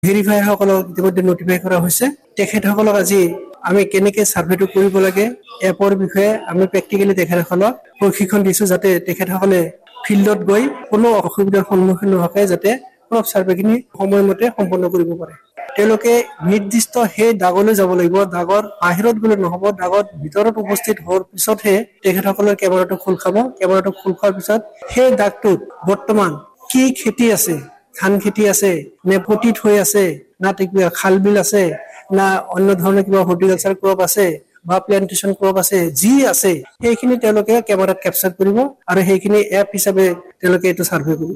Verifier সকলক ইতিমধ্যে notify কৰা হৈছে। তেখেতসকলক আজি আমি কেনেকে সাৰ্ভেটো কৰিব লাগে এপৰ বিষয়ে আমি প্ৰেক্টিকেলি তেখেতসকলক প্ৰশিক্ষণ দিছো, যাতে তেখেতসকলে ফিল্ডত গৈ কোনো অসুবিধাৰ সন্মুখীন নোহোৱাকৈ যাতে ক্ৰপ সাৰ্ভেখিনি সময়মতে সম্পন্ন কৰিব পাৰে। তেওঁলোকে নিৰ্দিষ্ট সেই দাগলৈ যাব লাগিব। দাগৰ বাহিৰত গ'লে নহ'ব, দাগৰ ভিতৰত উপস্থিত হোৱাৰ পিছতহে তেখেতসকলৰ কেমেৰাটো খোল খাব। কেমেৰাটো খোল খোৱাৰ পিছত সেই দাগটোত বৰ্তমান কি খেতি আছে, ধান খেতি আছে নে পতিত হৈ আছে না খাল বিল আছে না অন্য ধৰণৰ কিবা হৰ্টিকালচাৰ ক্ৰপ আছে বা প্লেন্টেশ্যন ক্ৰপ আছে, যি আছে সেইখিনি তেওঁলোকে কেমেৰাত কেপচাৰ কৰিব আৰু সেইখিনি এপ হিচাপে তেওঁলোকে এইটো সাৰ্ভে কৰিব।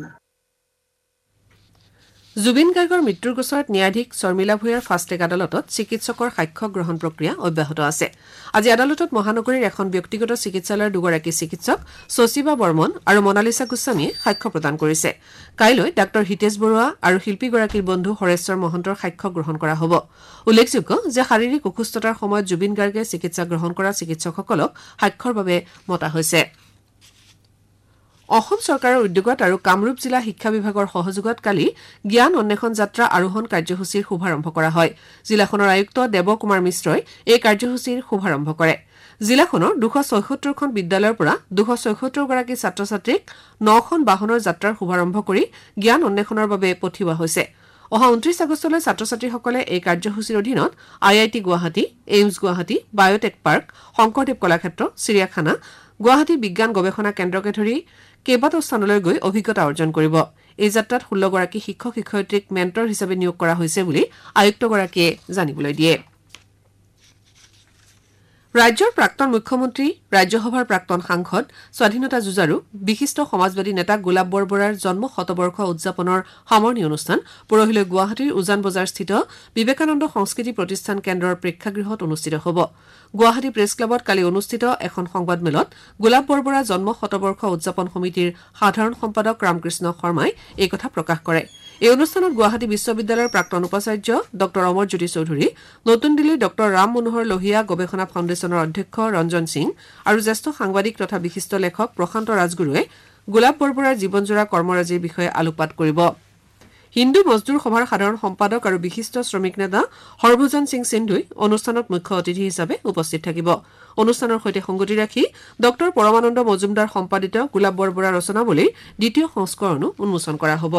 জুবিন গাৰ্গৰ মৃত্যুৰ গোচৰত ন্যায়াধীশ শৰ্মিলা ভূঞাৰ ফাষ্ট ট্ৰেক আদালতত চিকিৎসকৰ সাক্ষ্য গ্ৰহণ প্ৰক্ৰিয়া অব্যাহত আছে। আজি আদালতত মহানগৰীৰ এখন ব্যক্তিগত চিকিৎসালয়ৰ দুগৰাকী চিকিৎসক শশীবা বৰ্মন আৰু মনালিছা গোস্বামীয়ে সাক্ষ্য প্ৰদান কৰিছে। কাইলৈ ডাঃ হিতেশ বৰুৱা আৰু শিল্পীগৰাকীৰ বন্ধু হৰেশ্বৰ মহন্তৰ সাক্ষ্য গ্ৰহণ কৰা হ'ব। উল্লেখযোগ্য যে শাৰীৰিক অসুস্থতাৰ সময়ত জুবিন গাৰ্গে চিকিৎসা গ্ৰহণ কৰা চিকিৎসকসকলক সাক্ষ্যৰ বাবে মতা হৈছে। অসম চৰকাৰৰ উদ্যোগত আৰু কামৰূপ জিলা শিক্ষা বিভাগৰ সহযোগত কালি জ্ঞান অন্বেষণ যাত্ৰা আৰোহণ কাৰ্যসূচীৰ শুভাৰম্ভ কৰা হয়। জিলাখনৰ আয়ুক্ত দেৱ কুমাৰ মিশ্ৰই এই কাৰ্যসূচীৰ শুভাৰম্ভ কৰে। জিলাখনৰ 276খন বিদ্যালয়ৰ পৰা 276 গৰাকী ছাত্ৰ ছাত্ৰীক 9খন বাহনৰ যাত্ৰাৰ শুভাৰম্ভ কৰি জ্ঞান অন্বেষণৰ বাবে পঠিওৱা হৈছে। অহা 29 আগষ্টলৈ ছাত্ৰ ছাত্ৰীসকলে এই কাৰ্যসূচীৰ অধীনত IIT Guwahati, AIIMS Guwahati, biotech park, Sankardev Kalakshetra, চিৰিয়াখানা, গুৱাহাটী বিজ্ঞান গৱেষণা কেন্দ্ৰকে ধৰি কেইবাটাও স্থানলৈ গৈ অভিজ্ঞতা অৰ্জন কৰিব। এই যাত্ৰাত 16 গৰাকী শিক্ষক শিক্ষয়িত্ৰীক মেণ্টৰ হিচাপে নিয়োগ কৰা হৈছে বুলি আয়ুক্তগৰাকীয়ে জানিবলৈ দিয়ে। ৰাজ্যৰ প্ৰাক্তন মুখ্যমন্ত্ৰী, ৰাজ্যসভাৰ প্ৰাক্তন সাংসদ, স্বাধীনতা যুঁজাৰু, বিশিষ্ট সমাজবাদী নেতা গোলাপ বৰবৰাৰ জন্ম শতবৰ্ষ উদযাপনৰ সামৰণি অনুষ্ঠান পৰহিলৈ গুৱাহাটীৰ উজান বজাৰস্থিত বিবেকানন্দ সংস্কৃতি প্ৰতিষ্ঠান কেন্দ্ৰৰ প্ৰেক্ষাগৃহত অনুষ্ঠিত হ'ব। গুৱাহাটী প্ৰেছ ক্লাবত কালি অনুষ্ঠিত এখন সংবাদমেলত গোলাপ বৰবৰা জন্ম শতবৰ্ষ উদযাপন সমিতিৰ সাধাৰণ সম্পাদক ৰামকৃষ্ণ শৰ্মাই এই কথা প্ৰকাশ কৰে। এই অনুষ্ঠানত গুৱাহাটী বিশ্ববিদ্যালয়ৰ প্ৰাক্তন উপাচাৰ্য ডঃ অমৰজ্যোতি চৌধুৰী, নতুন দিল্লীৰ ডঃ ৰাম মনোহৰ লোহিয়া গৱেষণা ফাউণ্ডেশ্যনৰ অধ্যক্ষ ৰঞ্জন সিং আৰু জ্যেষ্ঠ সাংবাদিক তথা বিশিষ্ট লেখক প্ৰশান্ত ৰাজগুৰুৱে গোলাপ বৰবৰাৰ জীৱনজোৰা কৰ্মৰাজিৰ বিষয়ে আলোকপাত কৰিব। হিন্দু মজদুৰ সভাৰ সাধাৰণ সম্পাদক আৰু বিশিষ্ট শ্ৰমিক নেতা হৰভজন সিং সিন্ধুই অনুষ্ঠানত মুখ্য অতিথি হিচাপে উপস্থিত থাকিব। অনুষ্ঠানৰ সৈতে সংগতি ৰাখি ডঃ পৰমানন্দ মজুমদাৰ সম্পাদিত গোলাপ বৰবৰা ৰচনাৱলীৰ দ্বিতীয় সংস্কৰণো উন্মোচন কৰা হ'ব।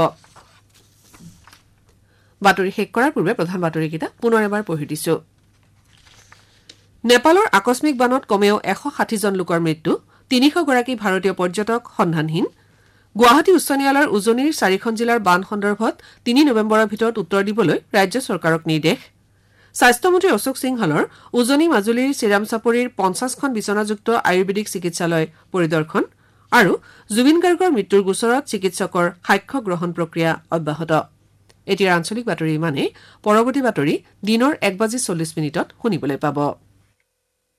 বাতৰি শেষ কৰাৰ পূৰ্বে প্ৰধান বাতৰিকেইটা পুনৰ এবাৰ পঢ়ি দিছো। নেপালৰ আকস্মিক বানত কমেও 160 জন লোকৰ মৃত্যু, 300 গৰাকী ভাৰতীয় পৰ্যটক সন্ধানহীন। গুৱাহাটী উচ্চ ন্যায়ালয়ৰ উজনিৰ 4খন জিলাৰ বান সন্দৰ্ভত 3 নৱেম্বৰৰ ভিতৰত উত্তৰ দিবলৈ ৰাজ্য চৰকাৰক নিৰ্দেশ। স্বাস্থ্যমন্ত্ৰী অশোক সিংহালৰ উজনি মাজুলীৰ চিৰাম চাপৰিৰ 50খন বিচনাযুক্ত আয়ুৰ্বেদিক চিকিৎসালয় পৰিদৰ্শন আৰু জুবিন গাৰ্গৰ মৃত্যুৰ গোচৰত চিকিৎসকৰ সাক্ষ্য গ্ৰহণ প্ৰক্ৰিয়া অব্যাহত। এতিয়া আঞ্চলিক বাতৰি ইমানেই। পৰৱৰ্তী বাতৰি দিনৰ 1:40 শুনিবলৈ পাব।